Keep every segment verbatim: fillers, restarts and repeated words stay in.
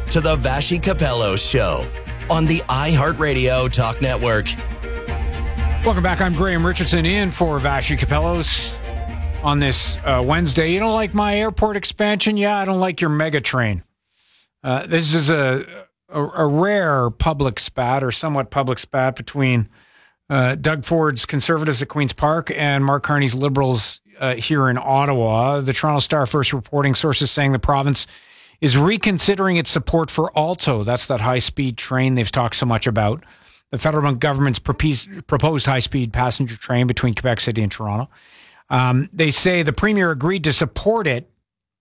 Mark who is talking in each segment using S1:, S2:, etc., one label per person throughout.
S1: to the Vassy Capello Show on the iHeartRadio Talk Network.
S2: Welcome back. I'm Graham Richardson in for Vassy Capello's on this uh, Wednesday. You don't like my airport expansion? Yeah, I don't like your mega train. Uh, this is a, a a rare public spat or somewhat public spat between uh, Doug Ford's Conservatives at Queen's Park and Mark Carney's Liberals uh, here in Ottawa. The Toronto Star first reporting sources saying the province is reconsidering its support for Alto. That's that high-speed train they've talked so much about. The federal government's proposed high-speed passenger train between Quebec City and Toronto. Um, they say the premier agreed to support it,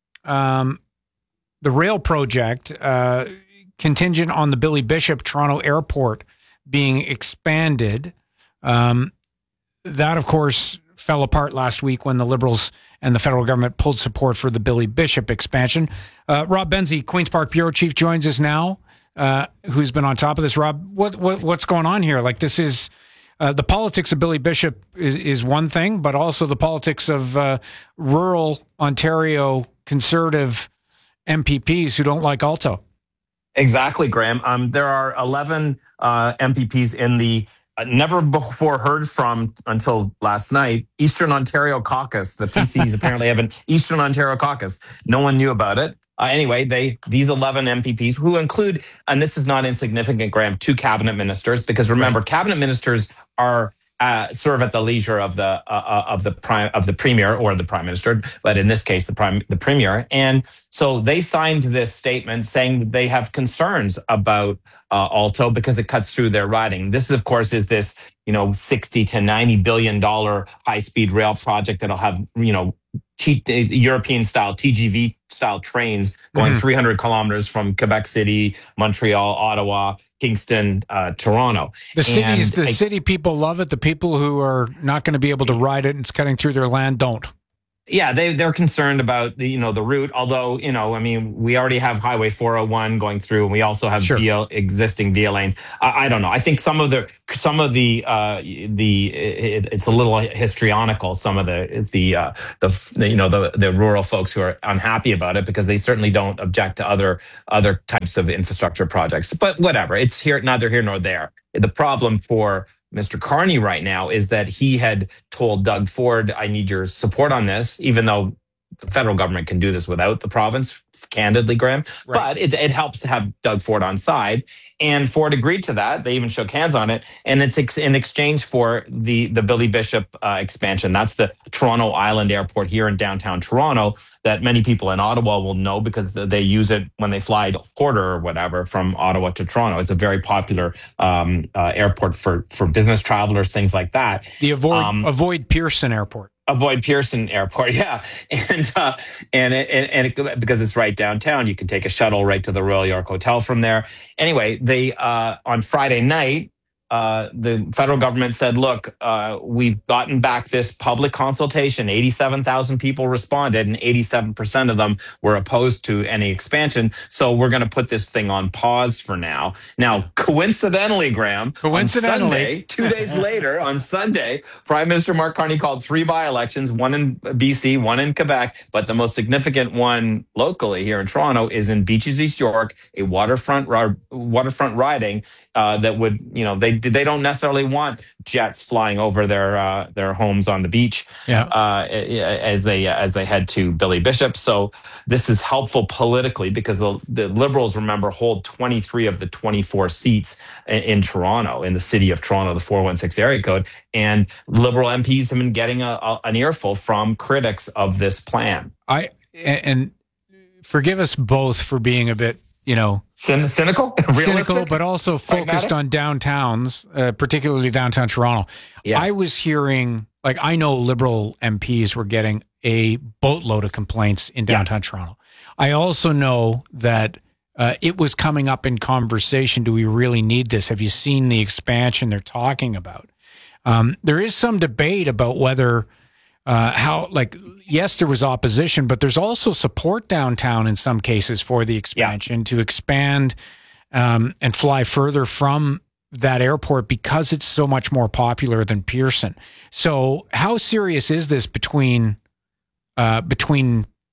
S2: um, the rail project, uh, contingent on the Billy Bishop Toronto Airport being expanded. Um, that, of course, fell apart last week when the Liberals and the federal government pulled support for the Billy Bishop expansion. Uh, Rob Benzie, Queen's Park Bureau Chief, joins us now, uh, who's been on top of this. Rob, what, what what's going on here? Like, this is uh, the politics of Billy Bishop is, is one thing, but also the politics of uh, rural Ontario Conservative M P Ps who don't like Alto.
S3: Exactly, Graham. Um, there are eleven uh, M P Ps in the Uh, never before heard from until last night, Eastern Ontario Caucus. The P Cs apparently have an Eastern Ontario Caucus. No one knew about it. Uh, anyway, they these eleven M P Ps, who include, and this is not insignificant, Graham, two cabinet ministers, because remember, right. cabinet ministers are uh, serve at the leisure of the uh, of the prime of the premier or the prime minister, but in this case, the prime the premier. And so they signed this statement saying they have concerns about uh, Alto because it cuts through their riding. This, of course, is this you know sixty to ninety billion dollar high speed rail project that'll have you know T- European style T G V style trains going mm-hmm. three hundred kilometers from Quebec City, Montreal, Ottawa, Kingston, uh, Toronto.
S2: The cities,
S3: and
S2: the
S3: I,
S2: city people love it. The people who are not going to be able to ride it and it's cutting through their land don't.
S3: Yeah, they they're concerned about the you know the route. Although you know, I mean, we already have Highway four oh one going through, and we also have
S2: sure.
S3: via existing via lanes. I, I don't know. I think some of the some of the uh, the it, it's a little histrionical. Some of the the uh, the you know the the rural folks who are unhappy about it because they certainly don't object to other other types of infrastructure projects. But whatever, it's here neither here nor there. The problem for Mister Carney right now is that he had told Doug Ford, I need your support on this, even though the federal government can do this without the province, candidly, Graham. Right. But it, it helps to have Doug Ford on side. And Ford agreed to that. They even shook hands on it. And it's ex- in exchange for the, the Billy Bishop uh, expansion. That's the Toronto Island Airport here in downtown Toronto that many people in Ottawa will know because they use it when they fly to Porter or whatever from Ottawa to Toronto. It's a very popular um, uh, airport for, for business travelers, things like that.
S2: The Avoid,
S3: um,
S2: Avoid Pearson Airport.
S3: Avoid Pearson Airport, yeah, and uh, and it, and it, because it's right downtown, you can take a shuttle right to the Royal York Hotel from there. Anyway, they uh, on Friday night, uh, the federal government said, "Look, uh, we've gotten back this public consultation. eighty-seven thousand people responded, and eighty-seven percent of them were opposed to any expansion. So we're going to put this thing on pause for now." Now, coincidentally, Graham,
S2: coincidentally,
S3: on Sunday, two days later, on Sunday, Prime Minister Mark Carney called three by-elections: one in B C, one in Quebec, but the most significant one locally here in Toronto is in Beaches East York, a waterfront waterfront riding uh, that would, you know, they they don't necessarily want jets flying over their uh, their homes on the beach
S2: yeah.
S3: uh, as they as they head to Billy Bishop. So this is helpful politically because the the Liberals, remember, hold twenty-three of the twenty-four seats in, in Toronto, in the city of Toronto, the four one six area code, and Liberal M Ps have been getting a, a, an earful from critics of this plan.
S2: I and forgive us both for being a bit, you know,
S3: Cyn- cynical,
S2: cynical, but also focused on downtowns, uh, particularly downtown Toronto.
S3: Yes.
S2: I was hearing, like, I know Liberal M Ps were getting a boatload of complaints in downtown yeah. Toronto. I also know that uh, it was coming up in conversation. Do we really need this? Have you seen the expansion they're talking about? Um, there is some debate about whether uh, how, like, yes, there was opposition, but there's also support downtown in some cases for the expansion yeah. to expand um, and fly further from that airport because it's so much more popular than Pearson. So how serious is this between uh, between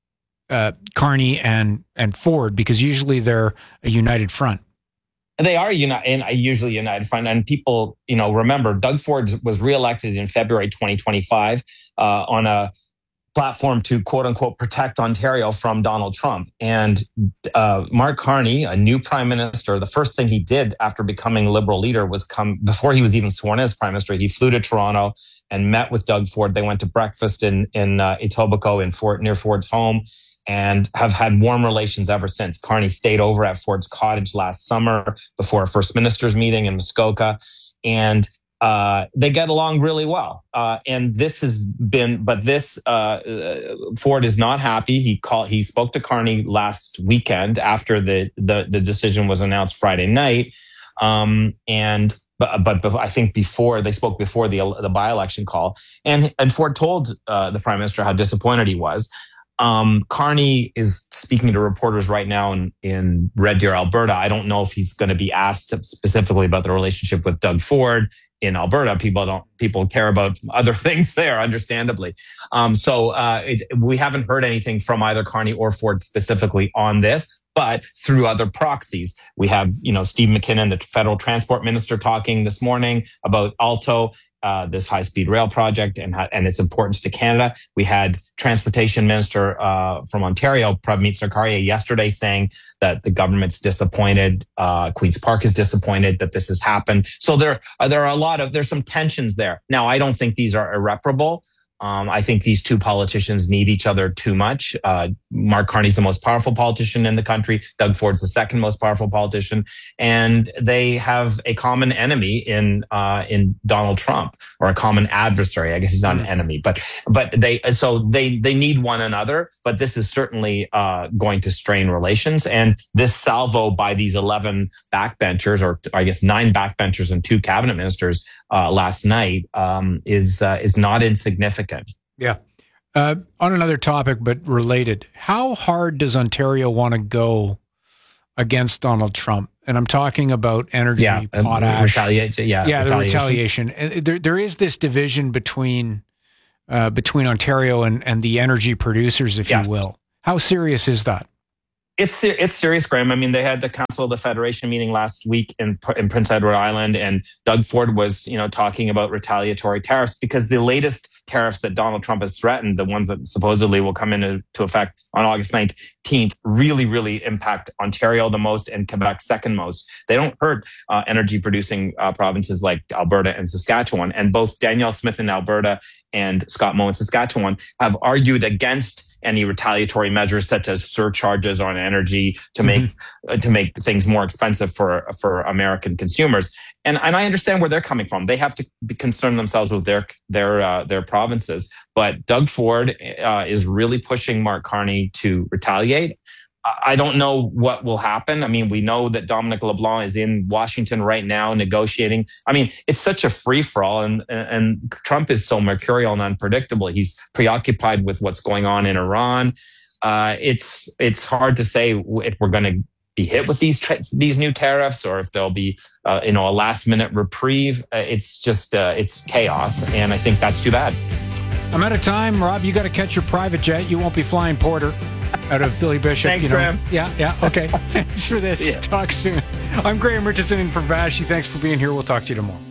S2: uh, Carney and and Ford, because usually they're a united front.
S3: They are uni- in a usually united front, and people, you know, remember Doug Ford was reelected in February twenty twenty-five uh, on a platform to quote unquote protect Ontario from Donald Trump. And uh, Mark Carney, a new prime minister, the first thing he did after becoming Liberal leader was come before he was even sworn in as prime minister. He flew to Toronto and met with Doug Ford. They went to breakfast in in uh, Etobicoke in Fort near Ford's home, and have had warm relations ever since. Carney stayed over at Ford's cottage last summer before a First Ministers meeting in Muskoka, and uh, they get along really well. Uh, and this has been, but this uh, Ford is not happy. He called, he spoke to Carney last weekend after the the, the decision was announced Friday night, um, and. But, but I think before they spoke before the the by-election call, and and Ford told uh, the prime minister how disappointed he was. Um, Carney is speaking to reporters right now in, in Red Deer, Alberta. I don't know if he's going to be asked specifically about the relationship with Doug Ford in Alberta. People don't, people care about other things there, understandably. Um, so uh, it, we haven't heard anything from either Carney or Ford specifically on this, but through other proxies. We have, you know, Steve McKinnon, the federal transport minister, talking this morning about Alto. Uh, this high-speed rail project and and its importance to Canada. We had Transportation Minister uh, from Ontario, Pravmeet Sarkaria, yesterday saying that the government's disappointed. Uh, Queen's Park is disappointed that this has happened. So there, there are a lot of, there's some tensions there. Now, I don't think these are irreparable. Um, I think these two politicians need each other too much. Uh, Mark Carney's the most powerful politician in the country. Doug Ford's the second most powerful politician, and they have a common enemy in uh, in Donald Trump, or a common adversary. I guess he's not an enemy, but but they so they they need one another. But this is certainly uh, going to strain relations. And this salvo by these eleven backbenchers, or I guess nine backbenchers and two cabinet ministers uh, last night, um, is uh, is not insignificant.
S2: Yeah. Uh, on another topic, but related, how hard does Ontario want to go against Donald Trump? And I'm talking about energy,
S3: yeah,
S2: potash.
S3: Retaliation. Yeah,
S2: yeah,
S3: retaliation.
S2: the retaliation. And there, there is this division between uh, between Ontario and, and the energy producers, if
S3: yeah.
S2: you will. How serious is that?
S3: It's it's serious, Graham. I mean, they had the Council of the Federation meeting last week in in Prince Edward Island, and Doug Ford was, you know, talking about retaliatory tariffs, because the latest tariffs that Donald Trump has threatened, the ones that supposedly will come into effect on August nineteenth, really, really impact Ontario the most and Quebec second most. They don't hurt uh, energy producing uh, provinces like Alberta and Saskatchewan. And both Danielle Smith in Alberta and Scott Moe in Saskatchewan have argued against any retaliatory measures such as surcharges on energy to make mm-hmm. uh, to make things more expensive for for American consumers. And and I understand where they're coming from. They have to be concern themselves with their their uh, their provinces. But Doug Ford uh, is really pushing Mark Carney to retaliate. I don't know what will happen. I mean, we know that Dominic LeBlanc is in Washington right now negotiating. I mean, it's such a free-for-all, and, and Trump is so mercurial and unpredictable. He's preoccupied with what's going on in Iran. Uh, it's it's hard to say if we're going to be hit with these tra- these new tariffs, or if there'll be uh, you know a last-minute reprieve. Uh, it's just uh, it's chaos, and I think that's too bad.
S2: I'm out of time, Rob. You got to catch your private jet. You won't be flying Porter out of Billy Bishop.
S3: Thanks,
S2: you know.
S3: Graham.
S2: Yeah, yeah. Okay. Thanks for this. Yeah. Talk soon. I'm Graham Richardson in for Vashi. Thanks for being here. We'll talk to you tomorrow.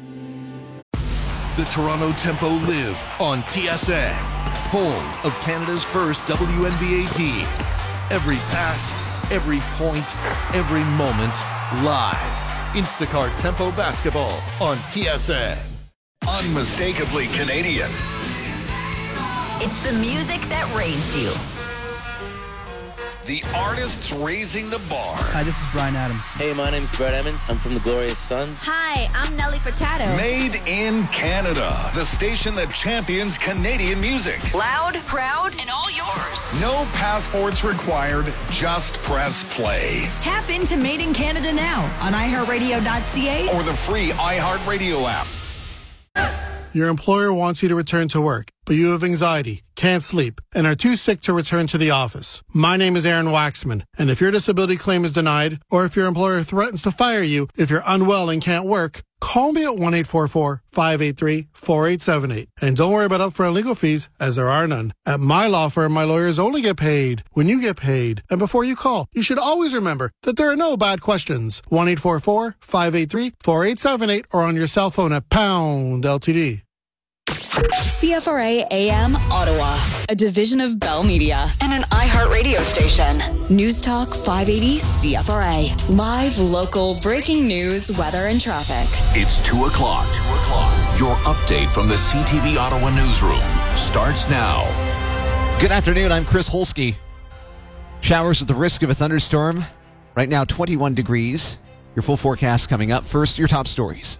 S4: The Toronto Tempo live on T S N, home of Canada's first W N B A team. Every pass, every point, every moment, live. Instacart Tempo Basketball on T S N.
S5: Unmistakably Canadian.
S6: It's the music that raised you.
S5: The artists raising the bar.
S7: Hi, this is Bryan Adams.
S8: Hey, my name's Brett Emmons. I'm from the Glorious Sons.
S6: Hi, I'm Nelly Furtado.
S5: Made in Canada. The station that champions Canadian music.
S6: Loud, proud, and all yours.
S5: No passports required. Just press play.
S6: Tap into Made in Canada now on i heart radio dot c a
S5: or the free iHeartRadio app.
S9: Your employer wants you to return to work.
S7: but you have anxiety, can't sleep, and are too sick to return to the office. My name is Aaron Waxman, and if your disability claim is denied, or if your employer threatens to fire you if you're unwell and can't work, call me at one eight four four, five eight three, four eight seven eight. And don't worry about upfront legal fees, as there are none. At my law firm, my lawyers only get paid when you get paid. And before you call, you should always remember that there are no bad questions. one eight four four, five eight three, four eight seven eight or on your cell phone at pound L T D.
S9: C F R A A M Ottawa, a division of Bell Media and an iHeart radio station. News Talk five eighty C F R A. Live, local, breaking news, weather, and traffic.
S10: It's two o'clock. two o'clock. Your update from the C T V Ottawa newsroom starts now.
S11: Good afternoon. I'm Chris Holsky. Showers with the risk of a thunderstorm. Right now, twenty-one degrees. Your full forecast coming up. First, your top stories.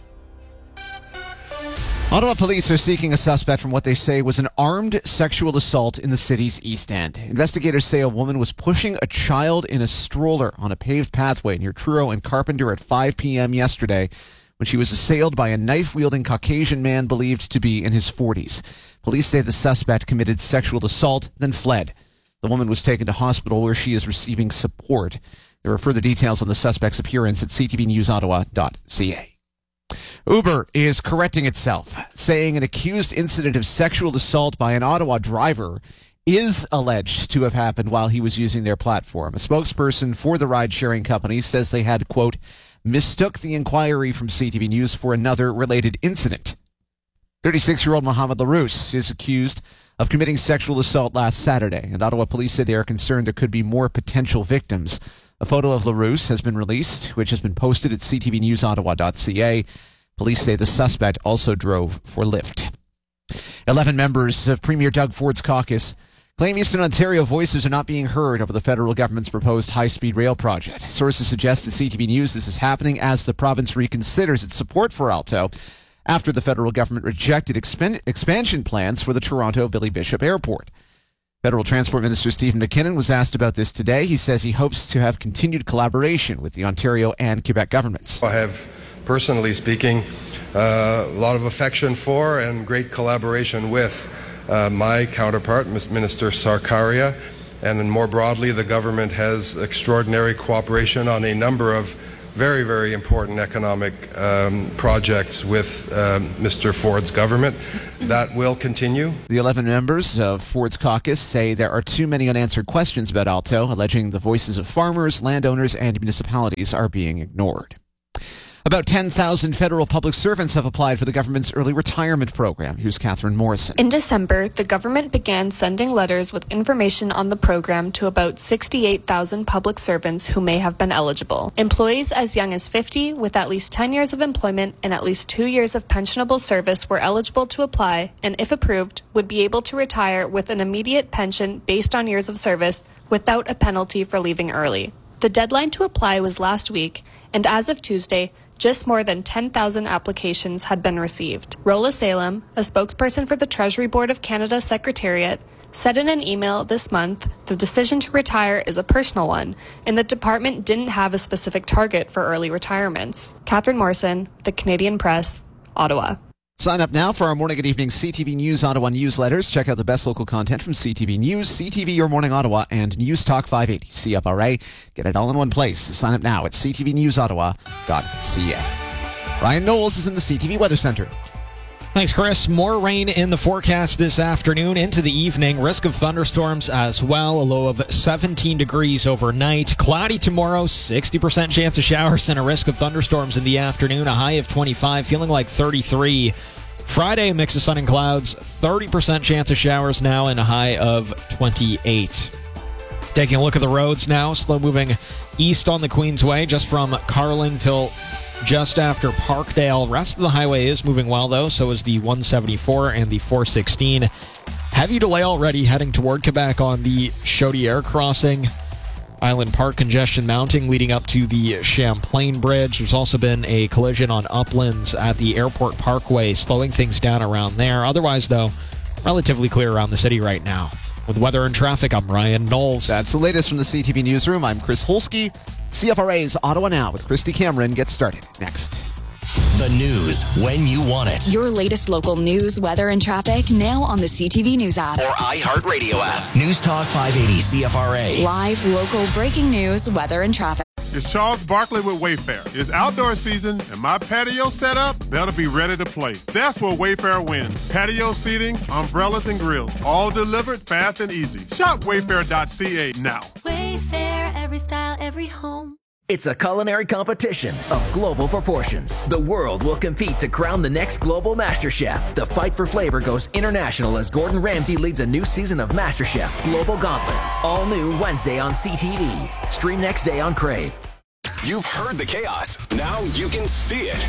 S11: Ottawa police are seeking a suspect from what they say was an armed sexual assault in the city's East End. Investigators say a woman was pushing a child in a stroller on a paved pathway near Truro and Carpenter at five p.m. yesterday when she was assailed by a knife-wielding Caucasian man believed to be in his forties. Police say the suspect committed sexual assault, then fled. The woman was taken to hospital where she is receiving support. There are further details on the suspect's appearance at c t v news ottawa dot c a. Uber is correcting itself, saying an accused incident of sexual assault by an Ottawa driver is alleged to have happened while he was using their platform. A spokesperson for the ride-sharing company says they had, quote, mistook the inquiry from C T V News for another related incident. thirty-six-year-old Mohammed LaRousse is accused of committing sexual assault last Saturday, and Ottawa police said they are concerned there could be more potential victims. A photo of LaRousse has been released, which has been posted at c t v news ottawa dot c a. Police say the suspect also drove for Lyft. Eleven members of Premier Doug Ford's caucus claim Eastern Ontario voices are not being heard over the federal government's proposed high-speed rail project. Sources suggest to C T V News this is happening as the province reconsiders its support for Alto after the federal government rejected expan- expansion plans for the Toronto Billy Bishop Airport. Federal Transport Minister Stephen McKinnon was asked about this today. He says he hopes to have continued collaboration with the Ontario and Quebec governments.
S12: I have, personally speaking, uh, a lot of affection for and great collaboration with uh, my counterpart, Minister Sarkaria, and then more broadly, the government has extraordinary cooperation on a number of very, very important economic um, projects with um, Mister Ford's government. That will continue.
S11: The eleven members of Ford's caucus say there are too many unanswered questions about Alto, alleging the voices of farmers, landowners, and municipalities are being ignored. About ten thousand federal public servants have applied for the government's early retirement program. Here's Catherine Morrison.
S13: In December, the government began sending letters with information on the program to about sixty-eight thousand public servants who may have been eligible. Employees as young as fifty with at least ten years of employment and at least two years of pensionable service were eligible to apply and, if approved, would be able to retire with an immediate pension based on years of service without a penalty for leaving early. The deadline to apply was last week, and as of Tuesday, just more than ten thousand applications had been received. Rola Salem, a spokesperson for the Treasury Board of Canada Secretariat, said in an email this month the decision to retire is a personal one, and the department didn't have a specific target for early retirements. Catherine Morrison, The Canadian Press, Ottawa.
S11: Sign up now for our morning and evening C T V News Ottawa newsletters. Check out the best local content from C T V News, C T V Your Morning Ottawa, and News Talk five eighty C F R A. Get it all in one place. Sign up now at c t v news ottawa dot c a. Ryan Knowles is in the C T V Weather Center.
S14: Thanks, Chris. More rain in the forecast this afternoon into the evening. Risk of thunderstorms as well. A low of seventeen degrees overnight. Cloudy tomorrow. sixty percent chance of showers and a risk of thunderstorms in the afternoon. A high of twenty-five, feeling like thirty-three. Friday, a mix of sun and clouds. thirty percent chance of showers now and a high of twenty-eight. Taking a look at the roads now. Slow moving east on the Queensway just from Carling till just after Parkdale. Rest of the highway is moving well, though. So is the one seventy-four and the four sixteen. Heavy delay already heading toward Quebec on the Chaudière crossing. Island Park congestion mounting leading up to the Champlain Bridge. There's also been a collision on Uplands at the Airport Parkway, slowing things down around there. Otherwise, though, relatively clear around the city right now. With weather and traffic, I'm Ryan Knowles.
S11: That's the latest from the C T V Newsroom. I'm Chris Holsky. C F R A's Ottawa Now with Christy Cameron gets started next.
S1: The The news when you want it.
S9: Your latest local news, weather, and traffic now on the C T V News app.
S1: Or iHeartRadio app. News Talk five eighty C F R A.
S9: Live, local, breaking news, weather, and traffic.
S15: It's Charles Barkley with Wayfair. It's outdoor season, and my patio set up better be ready to play. That's where Wayfair wins. Patio seating, umbrellas, and grills. All delivered fast and easy. Shop wayfair dot c a now.
S16: Wayfair, every style, every home.
S17: It's a culinary competition of global proportions. The world will compete to crown the next global Master Chef. The fight for flavor goes international as Gordon Ramsay leads a new season of Master Chef Global Gauntlet. All new Wednesday on C T V. Stream next day on Crave.
S18: You've heard the chaos. Now you can see it.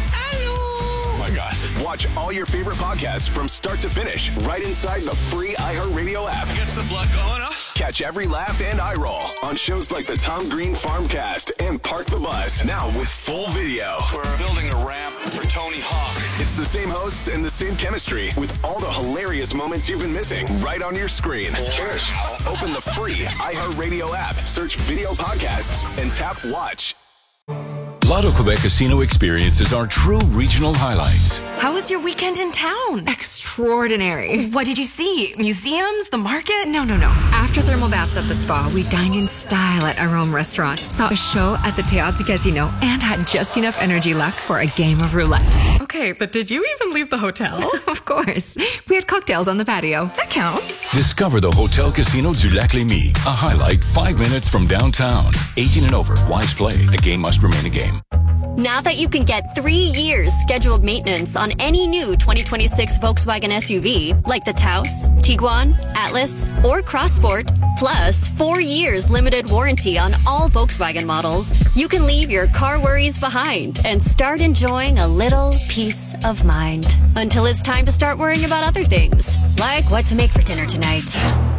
S18: Oh my God. Watch all your favorite podcasts from start to finish right inside the free iHeartRadio app.
S5: Gets the blood going up.
S18: Catch every laugh and eye roll on shows like the Tom Green Farmcast and Park the Bus. Now with full video.
S5: We're building a ramp for Tony Hawk.
S18: It's the same hosts and the same chemistry with all the hilarious moments you've been missing right on your screen.
S5: Cheers.
S18: Open the free iHeartRadio app, search video podcasts, and tap watch.
S10: Lotto Quebec Casino experiences are true regional highlights.
S19: How was your weekend in town? Extraordinary. What did you see? Museums? The market? No, no, no. After thermal baths at the spa, we dined in style at Arome Restaurant, saw a show at the Théâtre Casino, and had just enough energy left for a game of roulette. Okay, but did you even leave the hotel? Of course. We had cocktails on the patio. That counts.
S10: Discover the Hotel Casino du Lac Lémy, a highlight five minutes from downtown. eighteen and over, wise play. A game must remain a game.
S20: Now that you can get three years scheduled maintenance on any new twenty twenty-six Volkswagen S U V, like the Taos, Tiguan, Atlas, or Crossport, plus four years limited warranty on all Volkswagen models, you can leave your car worries behind and start enjoying a little peace of mind. Until it's time to start worrying about other things, like what to make for dinner tonight.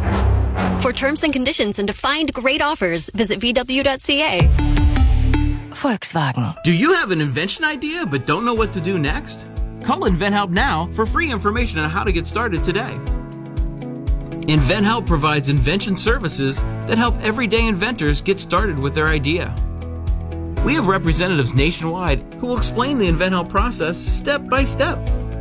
S20: For terms and conditions and to find great offers, visit v w dot c a.
S21: Volkswagen. Do you have an invention idea but don't know what to do next? Call InventHelp now for free information on how to get started today. InventHelp provides invention services that help everyday inventors get started with their idea. We have representatives nationwide who will explain the InventHelp process step by step.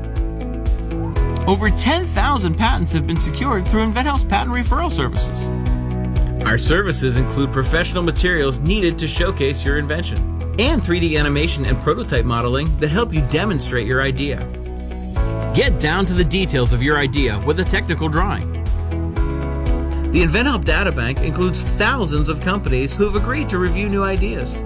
S21: Over ten thousand patents have been secured through InventHelp's patent referral services. Our services include professional materials needed to showcase your invention and three D animation and prototype modeling that help you demonstrate your idea. Get down to the details of your idea with a technical drawing. The InventHelp Databank includes thousands of companies who have agreed to review new ideas.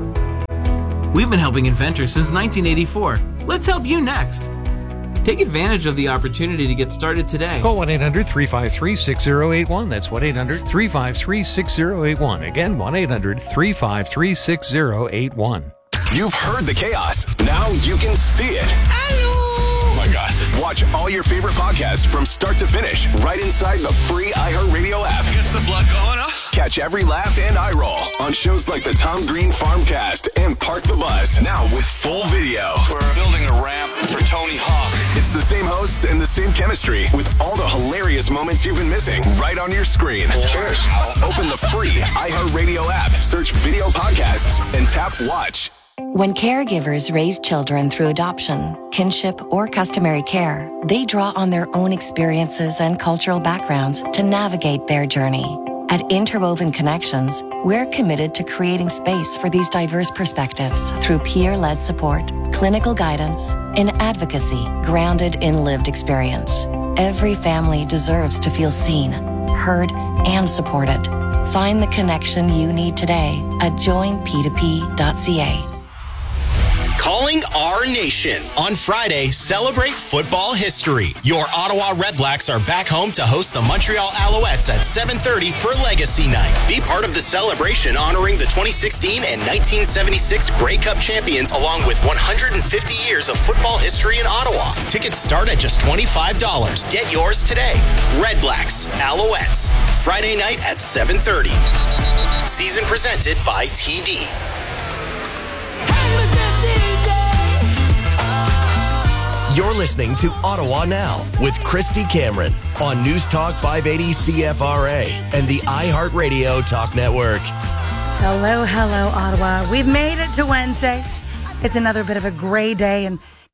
S21: We've been helping inventors since nineteen eighty-four. Let's help you next. Take advantage of the opportunity to get started today.
S22: Call one eight hundred three five three six zero eight one. That's one eight hundred three five three six zero eight one. Again, one eight hundred three five three six zero eight one.
S18: You've heard the chaos. Now you can see it. Oh my God. Watch all your favorite podcasts from start to finish right inside the free iHeartRadio app.
S5: Gets the blood going up.
S18: Catch every laugh and eye roll on shows like the Tom Green Farmcast and Park the Bus. Now with full video.
S5: We're building a ramp for Tony Hawk.
S18: It's the same hosts and the same chemistry with all the hilarious moments you've been missing right on your screen.
S5: Cheers.
S18: Open the free iHeartRadio app, search video podcasts, and tap watch.
S23: When caregivers raise children through adoption, kinship, or customary care, they draw on their own experiences and cultural backgrounds to navigate their journey. At Interwoven Connections, we're committed to creating space for these diverse perspectives through peer-led support, clinical guidance, and advocacy grounded in lived experience. Every family deserves to feel seen, heard, and supported. Find the connection you need today at join p two p dot c a.
S24: Calling our nation. On Friday, celebrate football history. Your Ottawa Redblacks are back home to host the Montreal Alouettes at seven thirty for Legacy Night. Be part of the celebration honoring the twenty sixteen and nineteen seventy-six Grey Cup champions along with one hundred fifty years of football history in Ottawa. Tickets start at just twenty-five dollars. Get yours today. Redblacks, Alouettes. Friday night at seven thirty. Season presented by T D.
S1: You're listening to Ottawa Now with Christy Cameron on News Talk five eighty C F R A and the iHeartRadio Talk Network.
S25: Hello, hello, Ottawa. We've made it to Wednesday. It's another bit of a gray day, and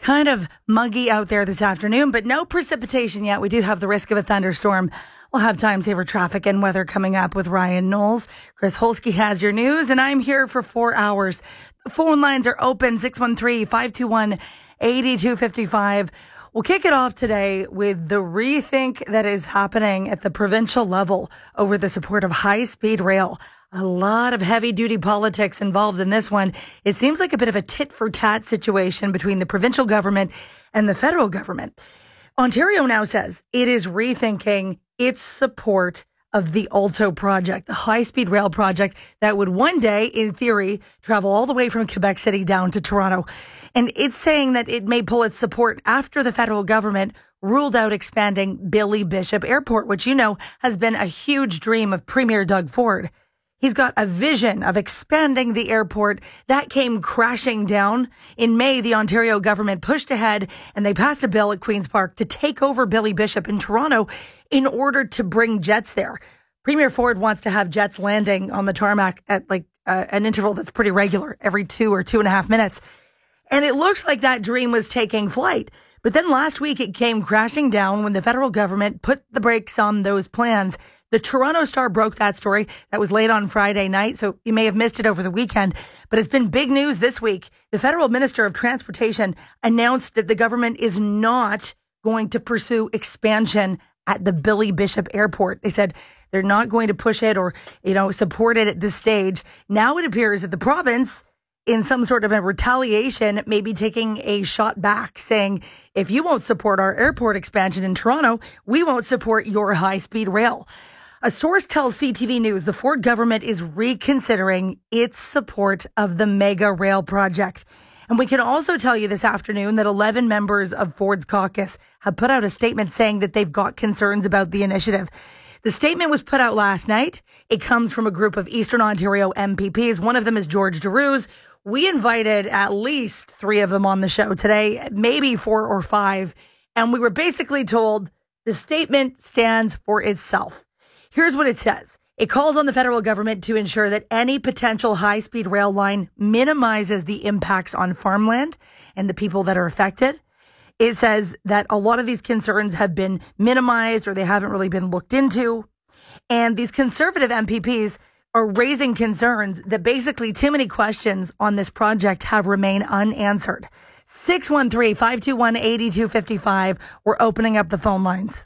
S2: kind of muggy out there this afternoon, but no precipitation yet. We do have the risk of a thunderstorm. We'll have time saver traffic and weather coming up with Ryan Knowles. Chris Holsky has your news, and I'm here for four hours. The phone lines are open, six one three, five two one, eight two five five. We'll kick it off today with the rethink that is happening at the provincial level over the support of high-speed rail. A lot of heavy-duty politics involved in this one. It seems like a bit of a tit-for-tat situation between the provincial government and the federal government. Ontario now says it is rethinking its support of the Alto project, the high-speed rail project that would one day, in theory, travel all the way from Quebec City down to Toronto. And it's saying that it may pull its support after the federal government ruled out expanding Billy Bishop Airport, which, you know, has been a huge dream of Premier Doug Ford. He's got a vision of expanding the airport. That came crashing down. In May, the Ontario government pushed ahead and they passed a bill at Queen's Park to take over Billy Bishop in Toronto in order to bring jets there. Premier Ford wants to have jets landing on the tarmac at like uh, an interval that's pretty regular, every two or two and a half minutes. And it looks like that dream was taking flight. But then last week it came crashing down when the federal government put the brakes on those plans. The Toronto Star broke that story. That was late on Friday night, so you may have missed it over the weekend. But it's been big news this week. The federal minister of transportation announced that the government is not going to pursue expansion at the Billy Bishop Airport. They said they're not going to push it or, you know, support it at this stage. Now it appears that the province, in some sort of a retaliation, may be taking a shot back, saying, if you won't support our airport expansion in Toronto, we won't support your high-speed rail. A source tells C T V News the Ford government is reconsidering its support of the mega rail project. And we can also tell you this afternoon that eleven members of Ford's caucus have put out a statement saying that they've got concerns about the initiative. The statement was put out last night. It comes from a group of Eastern Ontario M P Ps. One of them is George Darouze. We invited at least three of them on the show today, maybe four or five. And we were basically told the statement stands for itself. Here's what it says. It calls on the federal government to ensure that any potential high-speed rail line minimizes the impacts on farmland and the people that are affected. It says that a lot of these concerns have been minimized or they haven't really been looked into. And these conservative M P Ps are raising concerns that basically too many questions on this project have remained unanswered. six one three, five two one, eight two five five. We're opening up the phone lines.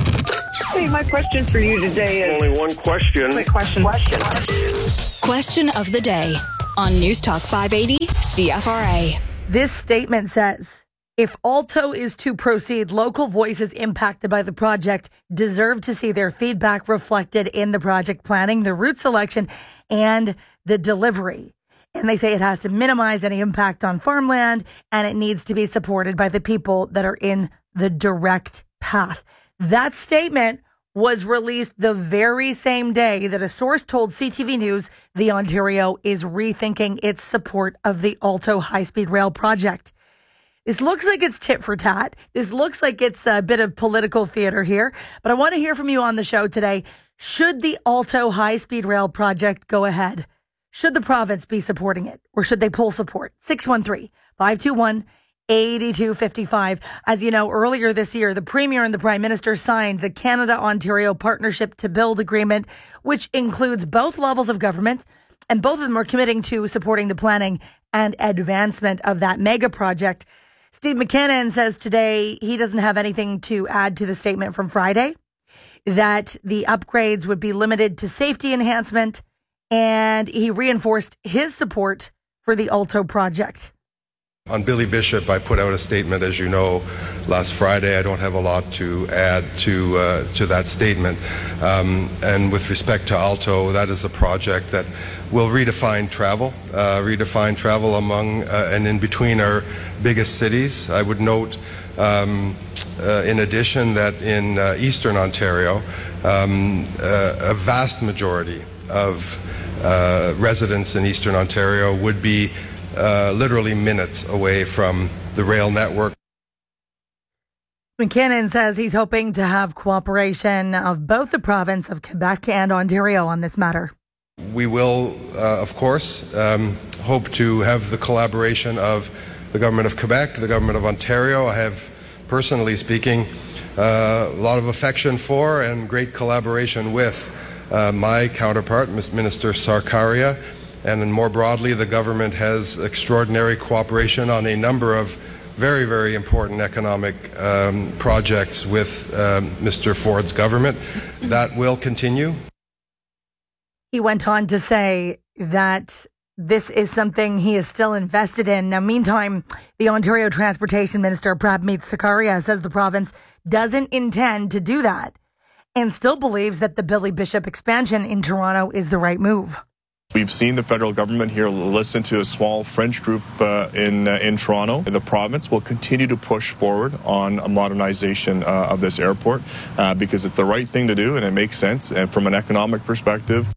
S3: Hey, my question for you today is... Only one question. Quick question. Question.
S9: Question of the day on News Talk five eighty C F R A.
S2: This statement says, if Alto is to proceed, local voices impacted by the project deserve to see their feedback reflected in the project planning, the route selection, and the delivery. And they say it has to minimize any impact on farmland, and it needs to be supported by the people that are in the direct path. That statement was released the very same day that a source told C T V News the Ontario is rethinking its support of the Alto high-speed rail project. This looks like it's tit for tat. This looks like it's a bit of political theater here, but I want to hear from you on the show today. Should the Alto high-speed rail project go ahead? Should the province be supporting it, or should they pull support? six one three, five two one, eight two five five. As you know, earlier this year, the Premier and the Prime Minister signed the Canada-Ontario Partnership to Build Agreement, which includes both levels of government, and both of them are committing to supporting the planning and advancement of that mega project. Steve McKinnon says today he doesn't have anything to add to the statement from Friday, that the upgrades would be limited to safety enhancement, and he reinforced his support for the Alto project.
S12: On Billy Bishop, I put out a statement, as you know, last Friday. I don't have a lot to add to uh, to that statement. Um, and with respect to Alto, that is a project that will redefine travel, uh, redefine travel among uh, and in between our biggest cities. I would note, um, uh, in addition, that in uh, Eastern Ontario, um, uh, a vast majority of uh, residents in Eastern Ontario would be Uh, literally minutes away from the rail network.
S2: McKinnon says he's hoping to have cooperation of both the province of Quebec and Ontario on this matter.
S12: We will, uh, of course, um, hope to have the collaboration of the government of Quebec, the government of Ontario. I have, personally speaking, uh, a lot of affection for and great collaboration with uh, my counterpart, Minister Sarkaria, and more broadly, the government has extraordinary cooperation on a number of very, very important economic um, projects with um, Mister Ford's government. That will continue.
S2: He went on to say that this is something he is still invested in. Now, meantime, the Ontario Transportation Minister, Prabmeet Sarkaria, says the province doesn't intend to do that and still believes that the Billy Bishop expansion in Toronto is the right move.
S4: We've seen the federal government here listen to a small French group uh, in uh, in Toronto. The province will continue to push forward on a modernization uh, of this airport uh, because it's the right thing to do and it makes sense and from an economic perspective.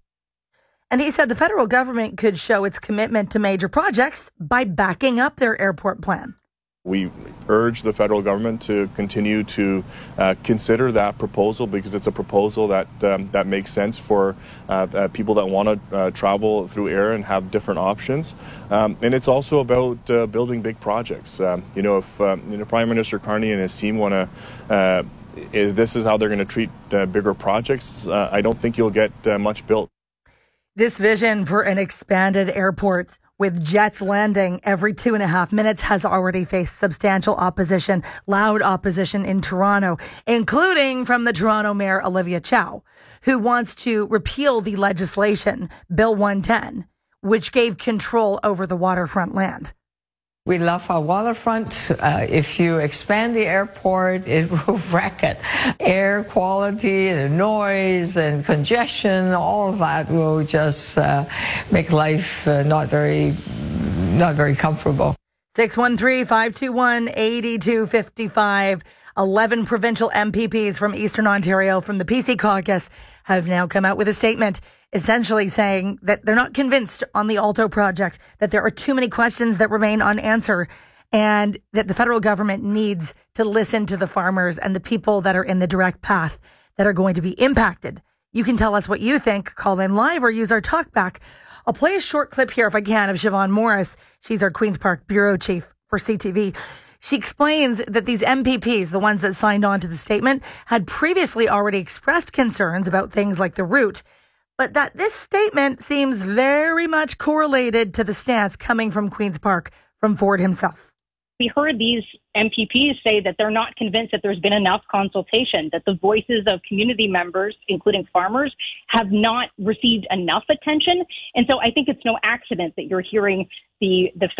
S2: And he said the federal government could show its commitment to major projects by backing up their airport plan.
S4: We urge the federal government to continue to uh, consider that proposal because it's a proposal that um, that makes sense for uh, uh, people that want to uh, travel through air and have different options. Um, and it's also about uh, building big projects. Um, you know, if um, you know, Prime Minister Carney and his team want to, uh, if this is how they're going to treat uh, bigger projects, uh, I don't think you'll get uh, much built.
S2: This vision for an expanded airport with jets landing every two and a half minutes has already faced substantial opposition, loud opposition in Toronto, including from the Toronto Mayor Olivia Chow, who wants to repeal the legislation, Bill one ten, which gave control over the waterfront land.
S6: We love our waterfront. Uh, if you expand the airport, it will wreck it. Air quality, and noise, and congestion, all of that will just uh, make life uh, not very, not very comfortable.
S2: six one three, five two one, eight two five five. eleven provincial M P Ps from Eastern Ontario from the P C caucus have now come out with a statement essentially saying that they're not convinced on the Alto project, that there are too many questions that remain unanswered, and that the federal government needs to listen to the farmers and the people that are in the direct path that are going to be impacted. You can tell us what you think. Call in live or use our talkback. I'll play a short clip here, if I can, of Siobhan Morris. She's our Queen's Park bureau chief for C T V. She explains that these M P Ps, the ones that signed on to the statement, had previously already expressed concerns about things like the route, but that this statement seems very much correlated to the stance coming from Queen's Park, from Ford himself.
S7: We heard these M P Ps say that they're not convinced that there's been enough consultation, that the voices of community members, including farmers, have not received enough attention. And so I think it's no accident that you're hearing the, the